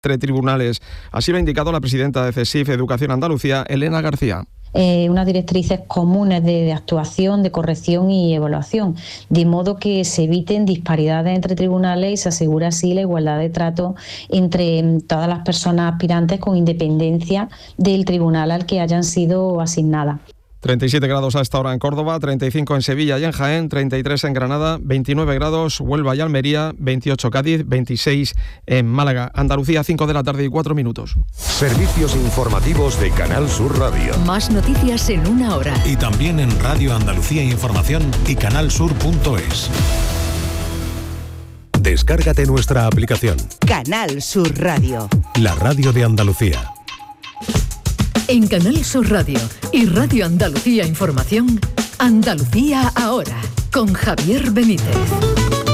entre tribunales. Así lo ha indicado la presidenta de CESIF Educación Andalucía, Elena García. Unas directrices comunes de actuación, de corrección y evaluación, de modo que se eviten disparidades entre tribunales y se asegure así la igualdad de trato entre todas las personas aspirantes con independencia del tribunal al que hayan sido asignadas. 37 grados a esta hora en Córdoba, 35 en Sevilla y en Jaén, 33 en Granada, 29 grados Huelva y Almería, 28 Cádiz, 26 en Málaga. Andalucía, 5 de la tarde y 4 minutos. Servicios informativos de Canal Sur Radio. Más noticias en una hora. Y también en Radio Andalucía Información y canalsur.es. Descárgate nuestra aplicación. Canal Sur Radio. La radio de Andalucía. En Canal Sur Radio y Radio Andalucía Información, Andalucía ahora, con Javier Benítez.